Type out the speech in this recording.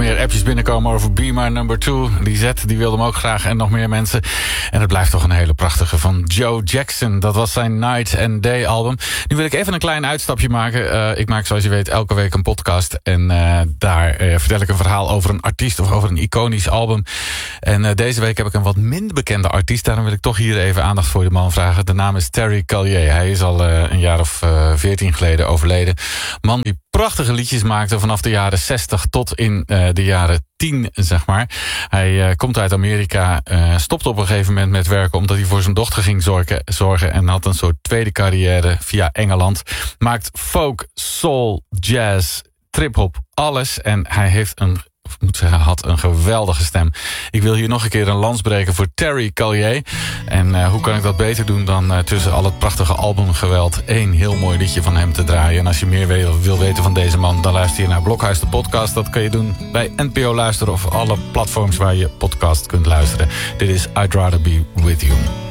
meer appjes binnenkomen over Be My Number 2. Die zet, die wilde hem ook graag en nog meer mensen. En het blijft toch een hele prachtige van Joe Jackson. Dat was zijn Night and Day album. Nu wil ik even een klein uitstapje maken. Ik maak zoals je weet elke week een podcast. En daar vertel ik een verhaal over een artiest of over een iconisch album. En deze week heb ik een wat minder bekende artiest. Daarom wil ik toch hier even aandacht voor de man vragen. De naam is Terry Callier. Hij is al een jaar of 14 geleden overleden. Man die prachtige liedjes maakte vanaf de jaren 60 tot in de jaren 10, zeg maar. Hij komt uit Amerika, stopte op een gegeven moment met werken omdat hij voor zijn dochter ging zorgen en had een soort tweede carrière via Engeland. Maakt folk, soul, jazz, trip-hop, alles. En hij heeft had een geweldige stem. Ik wil hier nog een keer een lans breken voor Terry Callier. En hoe kan ik dat beter doen dan tussen al het prachtige albumgeweld één heel mooi liedje van hem te draaien. En als je meer wil weten van deze man, dan luister je naar Blokhuis de podcast. Dat kun je doen bij NPO Luisteren of alle platforms waar je podcast kunt luisteren. Dit is I'd Rather Be With You.